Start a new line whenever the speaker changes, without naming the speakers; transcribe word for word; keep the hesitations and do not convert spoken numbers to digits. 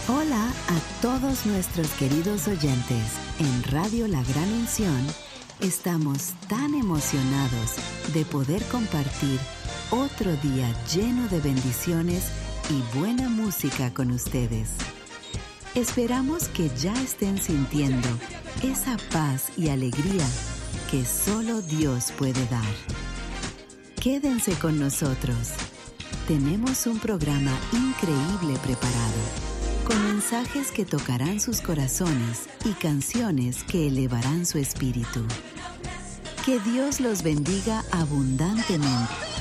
Hola a todos nuestros queridos oyentes. En Radio La Gran Unción estamos tan emocionados de poder compartir otro día lleno de bendiciones y buena música con ustedes. Esperamos que ya estén sintiendo esa paz y alegría que solo Dios puede dar. Quédense con nosotros. Tenemos un programa increíble preparado, con mensajes que tocarán sus corazones y canciones que elevarán su espíritu. Que Dios los bendiga abundantemente.